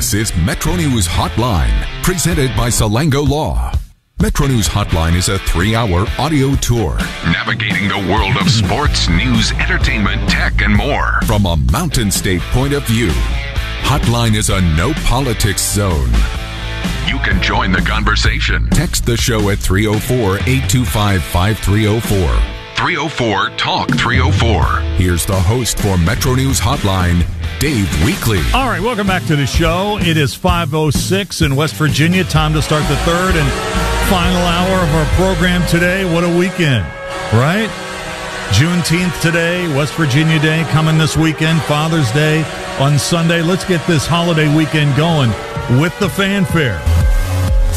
This is Metro News Hotline, presented by Salango Law. Metro News Hotline is a 3-hour audio tour, navigating the world of sports, news, entertainment, tech, and more from a Mountain State point of view. Hotline is a no politics zone. You can join the conversation. Text the show at 304-825-5304. 304-TALK-304. Here's the host for Metro News Hotline, Dave Weekley. All right, welcome back to the show. It is 5:06 in West Virginia. Time to start the third and final hour of our program today. What a weekend, right? Juneteenth today, West Virginia Day coming this weekend, Father's Day on Sunday. Let's get this holiday weekend going with the fanfare.